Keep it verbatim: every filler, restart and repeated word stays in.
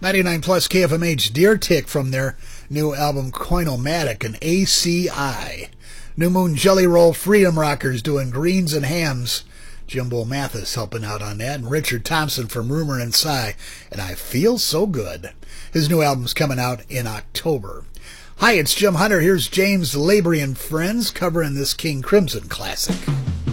ninety-nine plus K F M H, Deer Tick from their new album Coinomatic and A C I. New Moon Jelly Roll, Freedom Rockers doing Greens and Hams. Jimbo Mathis helping out on that. And Richard Thompson from Rumor and Sigh. And I Feel So Good. His new album's coming out in October. Hi, it's Jim Hunter. Here's James Laborie and Friends covering this King Crimson classic.